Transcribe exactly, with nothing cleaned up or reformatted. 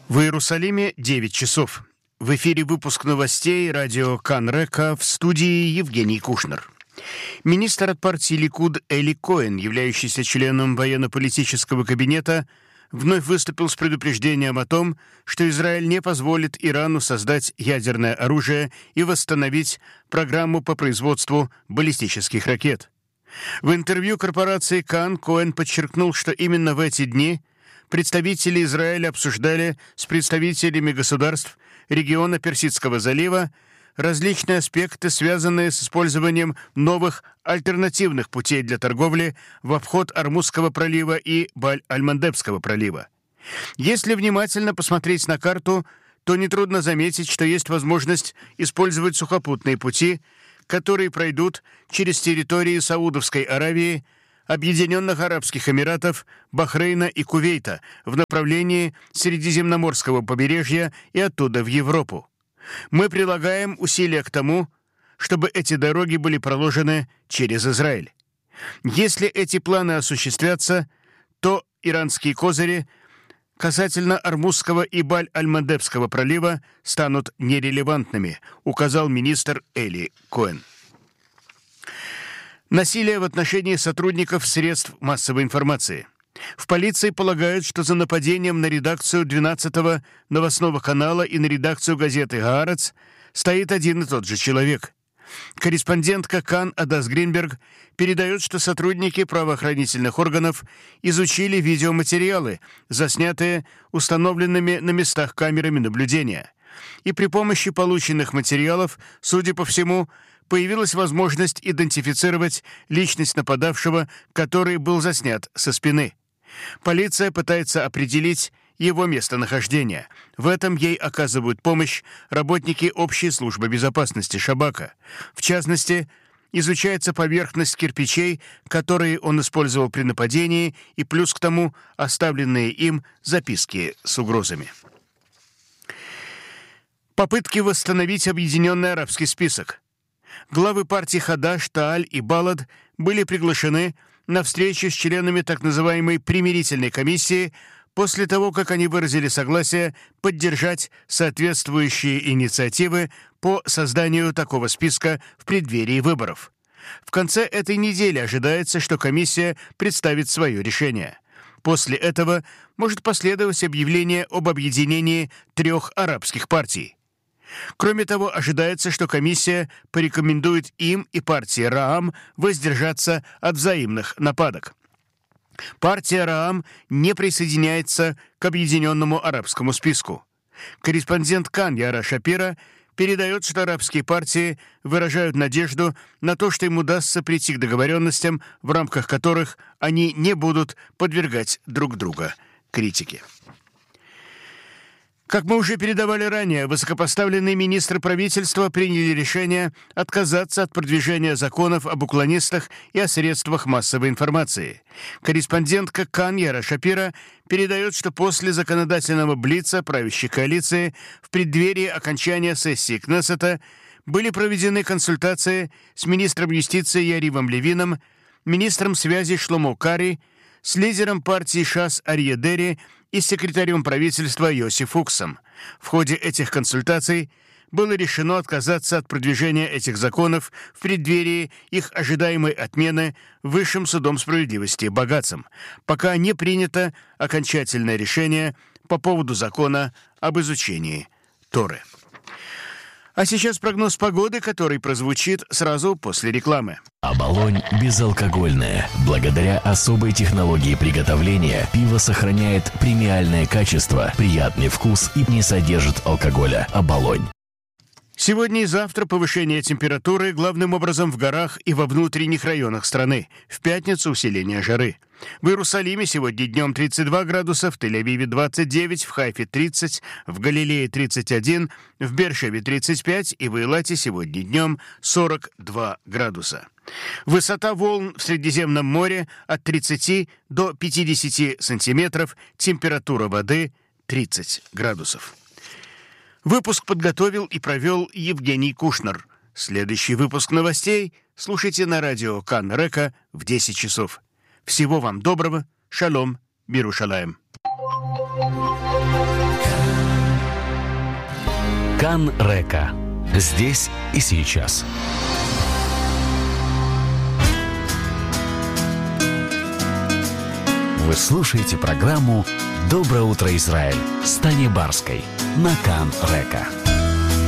В Иерусалиме девять часов. В эфире выпуск новостей радио Кан-Река, в студии Евгений Кушнер. Министр от партии Ликуд Эли Коэн, являющийся членом военно-политического кабинета, вновь выступил с предупреждением о том, что Израиль не позволит Ирану создать ядерное оружие и восстановить программу по производству баллистических ракет. В интервью корпорации Кан Коэн подчеркнул, что именно в эти дни представители Израиля обсуждали с представителями государств региона Персидского залива различные аспекты, связанные с использованием новых альтернативных путей для торговли в обход Ормузского пролива и Баб-аль-Мандебского пролива. Если внимательно посмотреть на карту, то нетрудно заметить, что есть возможность использовать сухопутные пути, которые пройдут через территории Саудовской Аравии, Объединенных Арабских Эмиратов, Бахрейна и Кувейта в направлении Средиземноморского побережья и оттуда в Европу. Мы прилагаем усилия к тому, чтобы эти дороги были проложены через Израиль. Если эти планы осуществятся, то иранские козыри касательно Ормузского и Баб-аль-Мандебского пролива станут нерелевантными, указал министр Эли Коэн. Насилие в отношении сотрудников средств массовой информации. В полиции полагают, что за нападением на редакцию двенадцатого новостного канала и на редакцию газеты «Гаарец» стоит один и тот же человек. Корреспондентка Кан Адас Гринберг передает, что сотрудники правоохранительных органов изучили видеоматериалы, заснятые установленными на местах камерами наблюдения. И при помощи полученных материалов, судя по всему, появилась возможность идентифицировать личность нападавшего, который был заснят со спины. Полиция пытается определить его местонахождение. В этом ей оказывают помощь работники общей службы безопасности Шабака. В частности, изучается поверхность кирпичей, которые он использовал при нападении, и плюс к тому оставленные им записки с угрозами. Попытки восстановить объединенный арабский список. Главы партий Хадаш, Тааль и Балад были приглашены на встречу с членами так называемой примирительной комиссии после того, как они выразили согласие поддержать соответствующие инициативы по созданию такого списка в преддверии выборов. В конце этой недели ожидается, что комиссия представит свое решение. После этого может последовать объявление об объединении трех арабских партий. Кроме того, ожидается, что комиссия порекомендует им и партии Раам воздержаться от взаимных нападок. Партия Раам не присоединяется к объединенному арабскому списку. Корреспондент Кан Яра Шапира передает, что арабские партии выражают надежду на то, что им удастся прийти к договоренностям, в рамках которых они не будут подвергать друг друга критике. Как мы уже передавали ранее, высокопоставленные министры правительства приняли решение отказаться от продвижения законов об уклонистах и о средствах массовой информации. Корреспондентка Кан Яра Шапира передает, что после законодательного блица правящей коалиции в преддверии окончания сессии Кнессета были проведены консультации с министром юстиции Яривом Левином, министром связи Шломо Кари, с лидером партии ШАС Арье Дери и секретарем правительства Йоси Фуксом. В ходе этих консультаций было решено отказаться от продвижения этих законов в преддверии их ожидаемой отмены Высшим судом справедливости Багацем, пока не принято окончательное решение по поводу закона об изучении Торы. А сейчас прогноз погоды, который прозвучит сразу после рекламы. Оболонь безалкогольное. Благодаря особой технологии приготовления пиво сохраняет премиальное качество, приятный вкус и не содержит алкоголя. Оболонь. Сегодня и завтра повышение температуры, главным образом в горах и во внутренних районах страны. В пятницу усиление жары. В Иерусалиме сегодня днем тридцать два градуса, в Тель-Авиве двадцать девять, в Хайфе тридцать, в Галилее тридцать один, в Бер-Шеве тридцать пять и в Эйлате сегодня днем сорок два градуса. Высота волн в Средиземном море от тридцати до пятидесяти сантиметров, температура воды тридцать градусов. Выпуск подготовил и провел Евгений Кушнер. Следующий выпуск новостей слушайте на радио Кан-Река в десять часов. Всего вам доброго. Шалом. Бирушалаем. Кан Река. Здесь и сейчас. Вы слушаете программу «Доброе утро, Израиль» с Таней Барской на Кан Река.